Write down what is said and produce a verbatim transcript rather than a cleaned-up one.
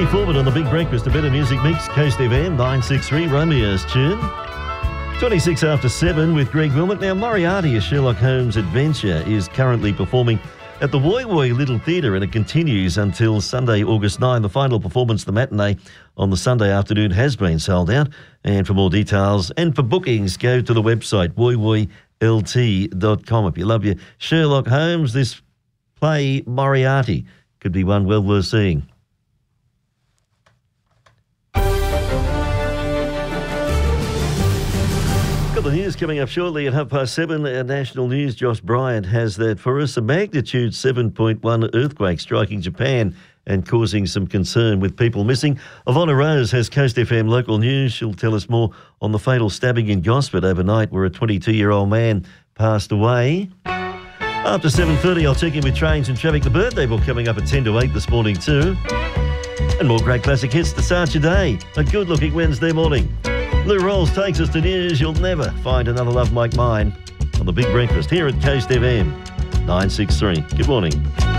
Steve Forbett on the Big Breakfast, a better music mix, Coast F M, nine six three, Romeo's tune. twenty-six after seven with Greg Wilmot. Now, Moriarty, a Sherlock Holmes adventure, is currently performing at the Woy Woy Little Theatre, and it continues until Sunday, August ninth. The final performance, the matinee on the Sunday afternoon, has been sold out. And for more details and for bookings, go to the website woy woy l t dot com. If you love your Sherlock Holmes, this play, Moriarty, could be one well worth seeing. Got the news coming up shortly at half past seven. Our national news, Josh Bryant has that for us. A magnitude seven point one earthquake striking Japan and causing some concern with people missing. Ivonna Rose has Coast F M local news. She'll tell us more on the fatal stabbing in Gosford overnight where a twenty-two-year-old man passed away. After seven thirty, I'll check in with trains and traffic. The birthday book coming up at ten to eight this morning too. And more great classic hits to start your day. A good-looking Wednesday morning. Lou Rolls takes us to news you'll never find another love like mine on the Big Breakfast here at Coast F M nine six three. Good morning.